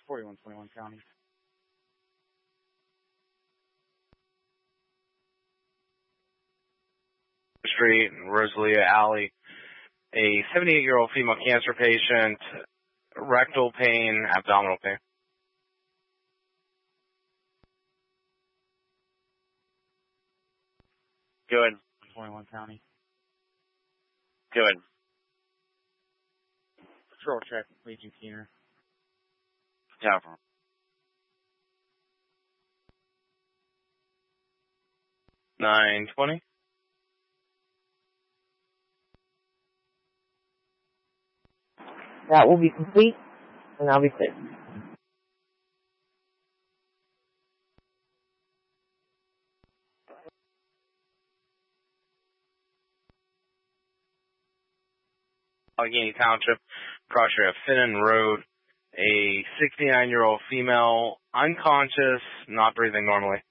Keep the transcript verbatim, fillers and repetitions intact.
forty-one twenty-one County. Street, Rosalia Alley. A seventy-eight-year-old female cancer patient, rectal pain, abdominal pain. Good. twenty-one County. Good. Patrol check, Legion Keener. Tower. nine twenty. That will be complete, and I'll be clear. Allegheny Township, crossing of Finnan Road. A sixty-nine-year-old female, unconscious, not breathing normally.